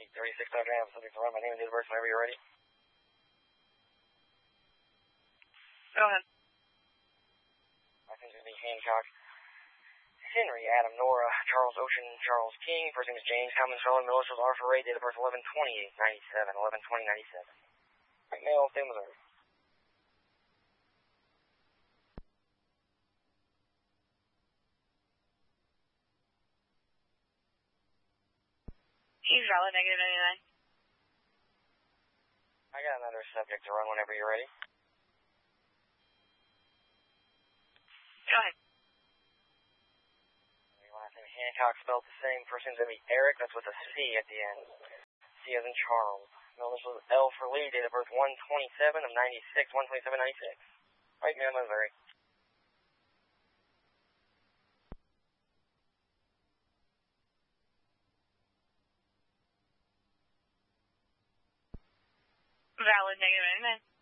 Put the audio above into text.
36 Dr. Adams, subject to run my name and date of birth whenever you're ready. Go ahead. My name's going to be Hancock. Henry, Adam, Nora, Charles Ocean, Charles King. First name is James, Common, Charlotte, Militias, Arthur Ray, date of birth 11/28/97, 11/20/97. Right, male, state of Missouri. He's valid, -99. I got another subject to run whenever you're ready. Go ahead. Last name Hancock, spelled the same. First name's going to be Eric, that's with a C at the end. C as in Charles. Middle initials L for Lee, date of birth 1/27/96, 1/27/96. Right, male, Missouri. Valid, -99.